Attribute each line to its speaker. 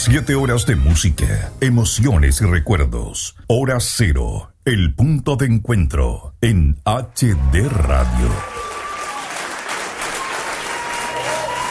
Speaker 1: 7 horas de música, emociones y recuerdos. Hora cero, el punto de encuentro en HD Radio.